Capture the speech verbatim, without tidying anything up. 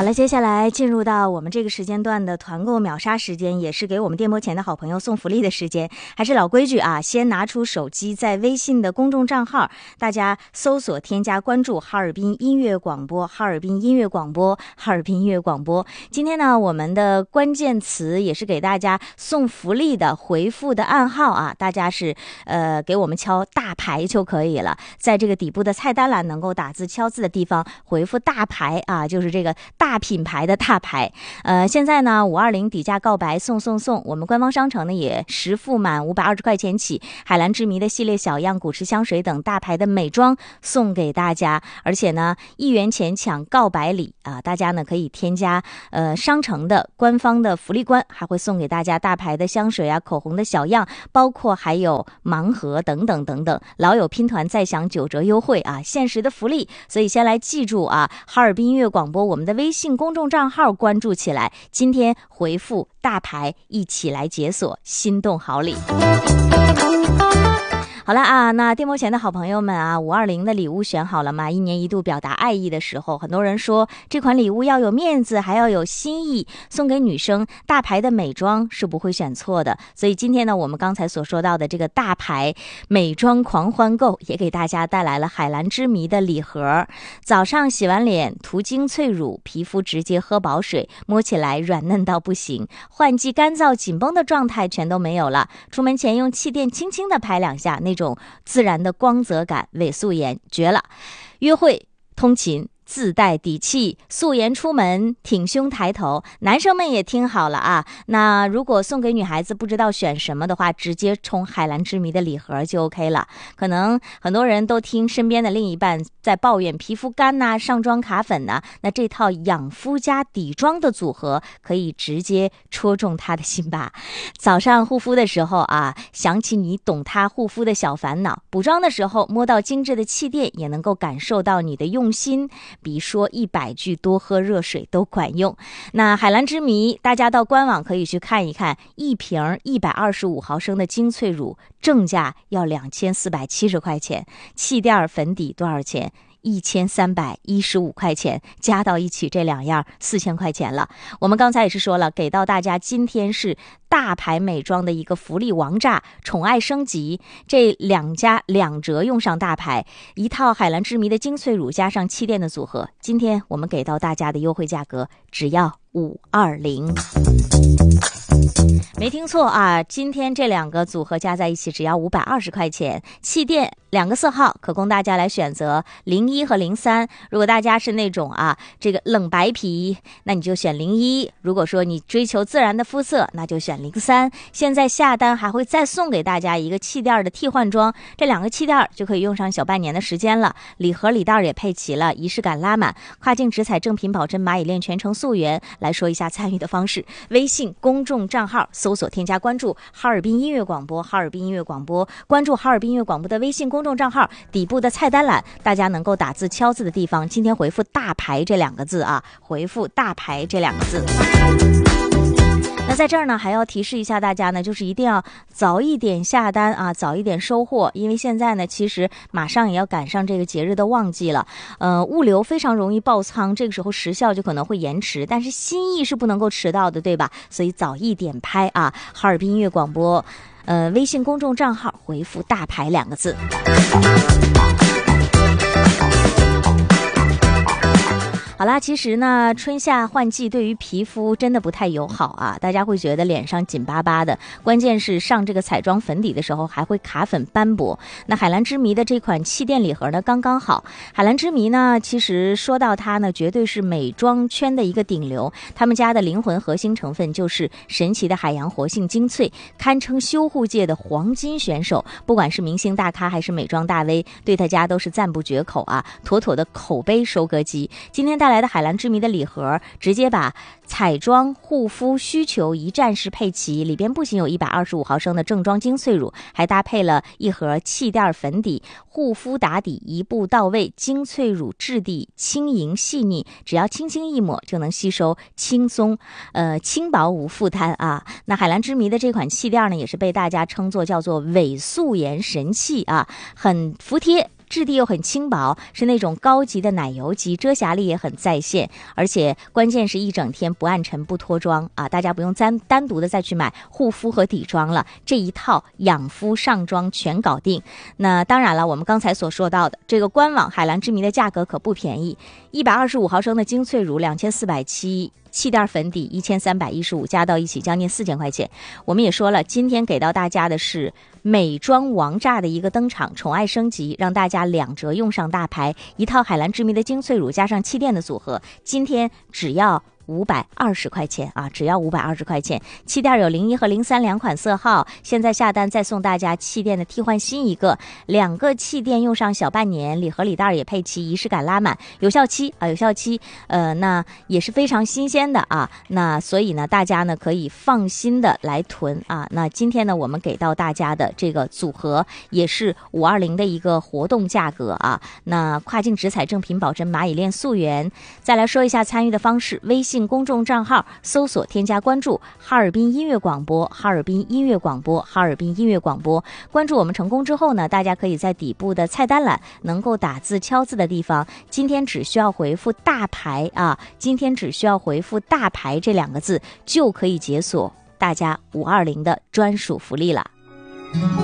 好了，接下来进入到我们这个时间段的团购秒杀时间，也是给我们电波前的好朋友送福利的时间。还是老规矩啊，先拿出手机，在微信的公众账号，大家搜索添加关注哈尔滨音乐广播，哈尔滨音乐广播，哈尔滨音乐广播。今天呢，我们的关键词也是给大家送福利的回复的暗号啊，大家是呃给我们敲大牌就可以了，在这个底部的菜单栏能够打字敲字的地方回复大牌啊，就是这个大品牌的大牌。呃，现在呢五二零底价告白送送送，我们官方商城呢也实付满五百二十块钱起，海蓝之谜的系列小样、古驰香水等大牌的美妆送给大家，而且呢一元钱抢告白礼啊，大家呢可以添加呃商城的官方的福利官，还会送给大家大牌的香水啊、口红的小样，包括还有盲盒等等等等，老友拼团再享九折优惠啊，限时的福利。所以先来记住啊，哈尔滨音乐广播我们的微信公众账号关注起来，今天回复大牌一起来解锁心动好礼。好了啊，那电波前的好朋友们啊，五二零的礼物选好了吗？一年一度表达爱意的时候，很多人说这款礼物要有面子，还要有心意，送给女生大牌的美妆是不会选错的。所以今天呢，我们刚才所说到的这个大牌美妆狂欢购，也给大家带来了海蓝之谜的礼盒。早上洗完脸涂精粹乳，皮肤直接喝饱水，摸起来软嫩到不行，换季干燥紧绷的状态全都没有了。出门前用气垫轻轻的拍两下，那种自然的光泽感，伪素颜绝了。约会通勤自带底气，素颜出门挺胸抬头。男生们也听好了啊，那如果送给女孩子不知道选什么的话，直接冲海蓝之谜的礼盒就 OK 了。可能很多人都听身边的另一半在抱怨皮肤干呐、啊、上妆卡粉呐、啊，那这套养肤加底妆的组合可以直接戳中他的心吧。早上护肤的时候啊，想起你懂他护肤的小烦恼；补妆的时候摸到精致的气垫，也能够感受到你的用心，比说一百句多喝热水都管用。那海蓝之谜，大家到官网可以去看一看，一瓶一百二十五毫升的精粹乳正价要两千四百七十块钱，气垫粉底多少钱？一千三百一十五块钱，加到一起这两样四千块钱了。我们刚才也是说了，给到大家今天是大牌美妆的一个福利王炸，宠爱升级，这两家两折用上大牌，一套海蓝之谜的精粹乳加上气垫的组合，今天我们给到大家的优惠价格只要五二零。没听错啊，今天这两个组合加在一起只要五百二十块钱。气垫两个色号可供大家来选择，零一和零三。如果大家是那种啊这个冷白皮，那你就选零一；如果说你追求自然的肤色，那就选零三。现在下单还会再送给大家一个气垫的替换装，这两个气垫就可以用上小半年的时间了。礼盒礼袋也配齐了，仪式感拉满，跨境直采正品保真蚂蚁链全程溯源。来说一下参与的方式，微信公众账号搜索添加关注哈尔滨音乐广播，哈尔滨音乐广播，关注哈尔滨音乐广播的微信公众账号，底部的菜单栏大家能够打字敲字的地方，今天回复大牌这两个字啊，回复大牌这两个字。那在这儿呢，还要提示一下大家呢，就是一定要早一点下单啊，早一点收货，因为现在呢，其实马上也要赶上这个节日的旺季了，呃，物流非常容易爆仓，这个时候时效就可能会延迟，但是心意是不能够迟到的，对吧？所以早一点拍啊，哈尔滨音乐广播，呃，微信公众账号回复大牌两个字。好啦，其实呢，春夏换季对于皮肤真的不太友好啊，大家会觉得脸上紧巴巴的，关键是上这个彩妆粉底的时候还会卡粉斑驳。那海蓝之谜的这款气垫礼盒呢，刚刚好。海蓝之谜呢，其实说到它呢，绝对是美妆圈的一个顶流，他们家的灵魂核心成分就是神奇的海洋活性精粹，堪称修护界的黄金选手，不管是明星大咖还是美妆大 V， 对他家都是赞不绝口啊，妥妥的口碑收割机。今天带来的海蓝之谜的礼盒，直接把彩妆护肤需求一站式配齐，里边不仅有一百二十五毫升的正装精粹乳，还搭配了一盒气垫粉底，护肤打底一步到位，精粹乳质地轻盈细腻，只要轻轻一抹就能吸收，轻松呃轻薄无负担啊。那海蓝之谜的这款气垫呢，也是被大家称作叫做伪素颜神器啊，很服帖， 质地又很轻薄，是那种高级的奶油级，遮瑕力也很在线，而且关键是一整天不暗沉不脱妆啊！大家不用单单独的再去买护肤和底妆了，这一套养肤上妆全搞定。那当然了，我们刚才所说到的这个官网海蓝之谜的价格可不便宜，一百二十五毫升的精粹乳两千四百七。气垫粉底一千三百一十五，加到一起将近四千块钱。我们也说了，今天给到大家的是美妆王炸的一个登场，宠爱升级，让大家两折用上大牌，一套海蓝之谜的精粹乳加上气垫的组合，今天只要五百二十块钱啊，只要五百二十块钱。气垫有零一和零三两款色号，现在下单再送大家气垫的替换芯一个，两个气垫用上小半年，礼盒礼袋也配齐，仪式感拉满，有效期啊，有效期，呃，那也是非常新鲜的啊。那所以呢，大家呢可以放心的来囤啊。那今天呢，我们给到大家的这个组合也是五二零的一个活动价格啊。那跨境直采正品保真蚂蚁链溯源。再来说一下参与的方式，微信。微信公众账号搜索添加关注哈尔滨音乐广播，哈尔滨音乐广播，哈尔滨音乐广播。关注我们成功之后呢，大家可以在底部的菜单栏能够打字敲字的地方，今天只需要回复大牌啊，今天只需要回复大牌这两个字就可以解锁大家五二零的专属福利了。